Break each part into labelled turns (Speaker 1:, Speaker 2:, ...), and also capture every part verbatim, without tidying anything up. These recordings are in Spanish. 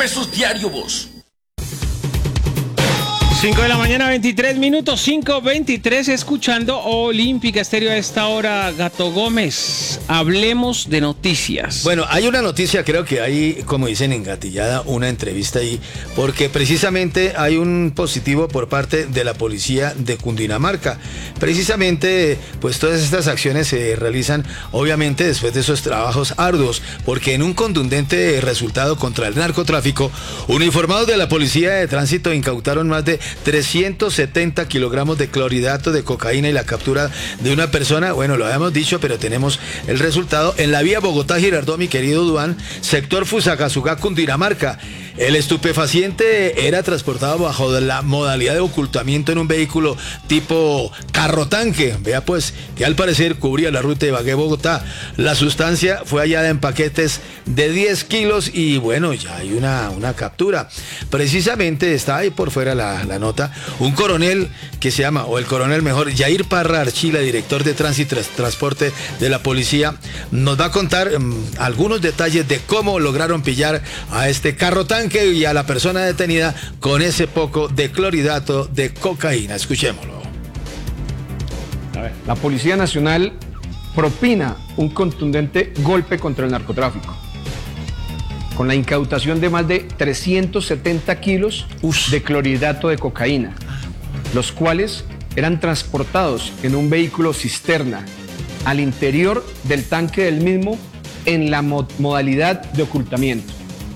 Speaker 1: pesos diario vos.
Speaker 2: cinco de la mañana, veintitrés minutos, cinco veintitrés, escuchando Olímpica Estéreo a esta hora. Gato Gómez, hablemos de noticias.
Speaker 3: Bueno, hay una noticia, creo que hay, como dicen, engatillada una entrevista ahí, porque precisamente hay un positivo por parte de la policía de Cundinamarca. Precisamente, pues todas estas acciones se realizan, obviamente, después de esos trabajos arduos, porque en un contundente resultado contra el narcotráfico, uniformados de la Policía de Tránsito incautaron más de trescientos setenta kilogramos de clorhidrato de cocaína y la captura de una persona. Bueno, lo habíamos dicho, pero tenemos el resultado en la vía Bogotá-Girardot, mi querido Duan, sector Fusagasugá, Cundinamarca. El estupefaciente era transportado bajo la modalidad de ocultamiento en un vehículo tipo carro tanque. Vea pues, que al parecer cubría la ruta de Ibagué-Bogotá. La sustancia fue hallada en paquetes de diez kilos y bueno, ya hay una, una captura. Precisamente está ahí por fuera la, la nota. Un coronel que se llama, o el coronel mejor, Yair Parra Archila, director de Tránsito y Transporte de la policía, nos va a contar um, algunos detalles de cómo lograron pillar a este carro tanque y a la persona detenida con ese poco de clorhidrato de cocaína. Escuchémoslo.
Speaker 4: A ver, la Policía Nacional propina un contundente golpe contra el narcotráfico, con la incautación de más de trescientos setenta kilos Ush. de clorhidrato de cocaína, los cuales eran transportados en un vehículo cisterna al interior del tanque del mismo en la mo- modalidad de ocultamiento.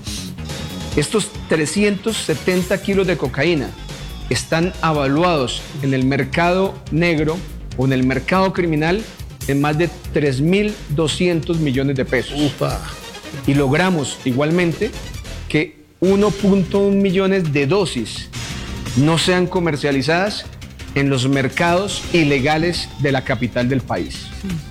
Speaker 4: Estos trescientos setenta kilos de cocaína están avaluados en el mercado negro o en el mercado criminal en más de tres mil doscientos millones de pesos.
Speaker 3: Upa.
Speaker 4: Y logramos igualmente que uno punto uno millones de dosis no sean comercializadas en los mercados ilegales de la capital del país.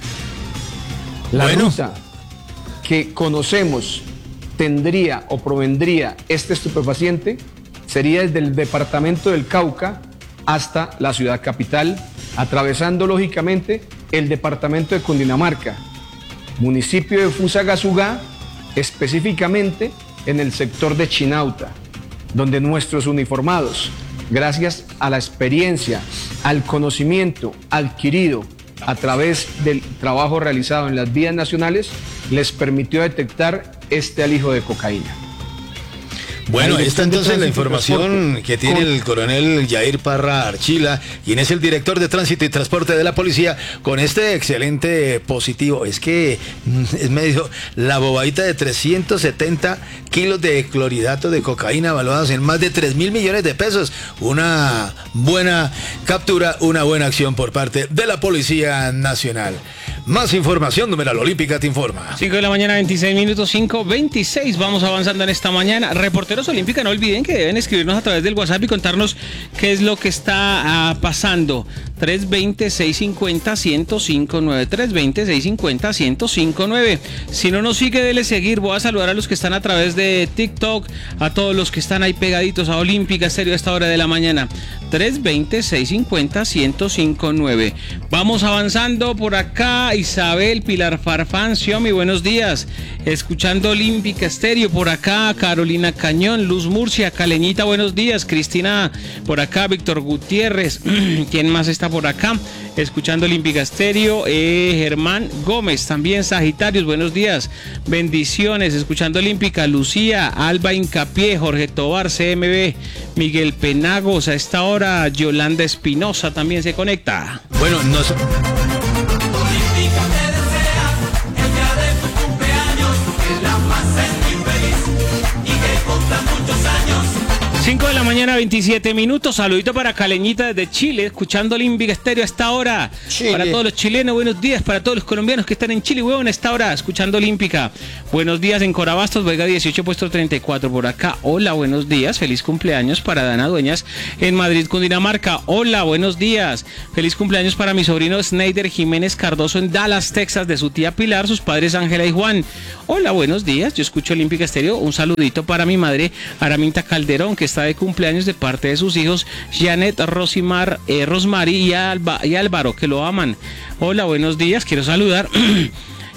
Speaker 4: La
Speaker 3: bueno.
Speaker 4: ruta que conocemos tendría o provendría este estupefaciente sería desde el departamento del Cauca hasta la ciudad capital, atravesando lógicamente el departamento de Cundinamarca, municipio de Fusagasugá, específicamente en el sector de Chinauta, donde nuestros uniformados, gracias a la experiencia, al conocimiento adquirido a través del trabajo realizado en las vías nacionales, les permitió detectar este alijo de cocaína.
Speaker 3: Bueno, esta entonces la información que tiene el coronel Yair Parra Archila, quien es el director de Tránsito y Transporte de la Policía, con este excelente positivo. Es que es medio la bobadita de trescientos setenta kilos de clorhidrato de cocaína evaluados en más de tres mil millones de pesos. Una buena captura, una buena acción por parte de la Policía Nacional. Más información, Numeral Olímpica te informa.
Speaker 2: cinco de la mañana, veintiséis minutos, cinco veintiséis. Vamos avanzando en esta mañana. Reporteros Olímpica, no olviden que deben escribirnos a través del WhatsApp y contarnos qué es lo que está uh, pasando. tres veinte, seiscientos cincuenta, ciento cincuenta y nueve. tres veinte, seiscientos cincuenta, ciento cincuenta y nueve. Si no nos sigue, dele seguir. Voy a saludar a los que están a través de TikTok, a todos los que están ahí pegaditos a Olímpica Estéreo a esta hora de la mañana. tres veinte, seiscientos cincuenta, ciento cincuenta y nueve. Vamos avanzando por acá. Isabel Pilar Farfán, Xiomi, buenos días. Escuchando Olímpica Estéreo por acá. Carolina Cañón, Luz Murcia, Caleñita, buenos días. Cristina por acá, Víctor Gutiérrez. ¿Quién más está por acá? Escuchando Olímpica Estéreo. Eh, Germán Gómez, también Sagitarios, buenos días. Bendiciones. Escuchando Olímpica, Lucía, Alba Incapié, Jorge Tobar, C M B, Miguel Penagos. A esta hora, Yolanda Espinosa también se conecta.
Speaker 3: Bueno, nos...
Speaker 2: cinco de la mañana, veintisiete minutos. Saludito para Caleñita desde Chile, escuchando Olímpica Estéreo a esta hora. Chile. Para todos los chilenos, buenos días. Para todos los colombianos que están en Chile, huevón, a esta hora, escuchando Olímpica. Buenos días en Corabastos, Vega dieciocho, puesto treinta y cuatro por acá. Hola, buenos días. Feliz cumpleaños para Dana Dueñas en Madrid, Cundinamarca. Hola, buenos días. Feliz cumpleaños para mi sobrino Sneider Jiménez Cardoso en Dallas, Texas, de su tía Pilar, sus padres Ángela y Juan. Hola, buenos días. Yo escucho Olímpica Estéreo. Un saludito para mi madre Araminta Calderón, que está de cumpleaños, de parte de sus hijos Janet, Rosimar, eh, Rosmary y, Alba, y Álvaro, que lo aman. Hola, buenos días. Quiero saludar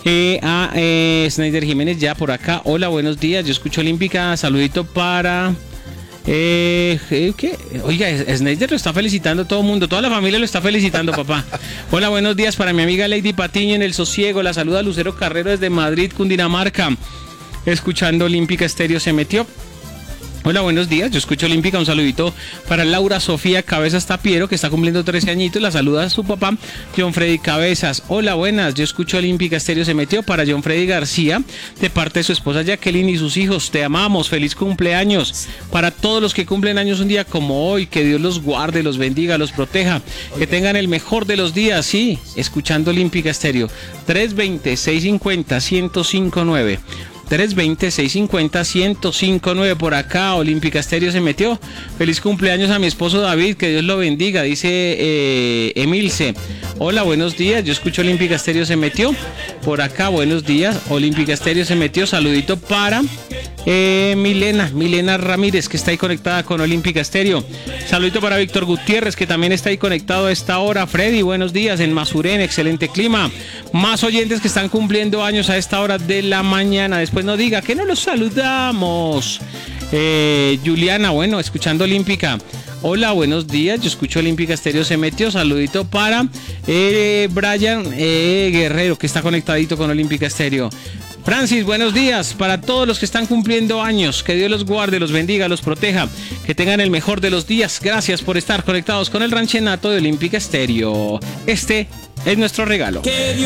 Speaker 2: Eh, a eh, Snyder Jiménez ya por acá. Hola, buenos días. Yo escucho Olímpica. Saludito para... Eh, ¿qué? Oiga, Snyder lo está felicitando todo el mundo, toda la familia lo está felicitando, papá. Hola, buenos días para mi amiga Lady Patiño en el Sosiego. La saluda Lucero Carrero desde Madrid, Cundinamarca. Escuchando Olímpica Estéreo se metió. Hola, buenos días. Yo escucho Olímpica. Un saludito para Laura Sofía Cabezas Tapiero, que está cumpliendo trece añitos. La saluda a su papá, John Freddy Cabezas. Hola, buenas. Yo escucho Olímpica Estéreo se metió para John Freddy García, de parte de su esposa Jacqueline y sus hijos. Te amamos. Feliz cumpleaños. Para todos los que cumplen años un día como hoy, que Dios los guarde, los bendiga, los proteja. Que tengan el mejor de los días. Sí, escuchando Olímpica Estéreo. tres veinte, seiscientos cincuenta, ciento cinco nueve. tres veinte, seiscientos cincuenta, ciento cinco nueve por acá. Olímpica Estéreo se metió. Feliz cumpleaños a mi esposo David, que Dios lo bendiga, dice eh, Emilce. Hola, buenos días. Yo escucho Olímpica Estéreo se metió. Por acá, buenos días. Olímpica Estéreo se metió. Saludito para eh, Milena, Milena Ramírez, que está ahí conectada con Olímpica Estéreo. Saludito para Víctor Gutiérrez, que también está ahí conectado a esta hora. Freddy, buenos días. En Masurén, excelente clima. Más oyentes que están cumpliendo años a esta hora de la mañana. Después no diga que no los saludamos. Eh, Juliana, bueno, escuchando Olímpica. Hola, buenos días. Yo escucho Olímpica Estéreo se metió. Saludito para eh, Brian eh, Guerrero, que está conectadito con Olímpica Estéreo. Francis, buenos días para todos los que están cumpliendo años. Que Dios los guarde, los bendiga, los proteja. Que tengan el mejor de los días. Gracias por estar conectados con el Ranchenato de Olímpica Estéreo. Este es nuestro regalo.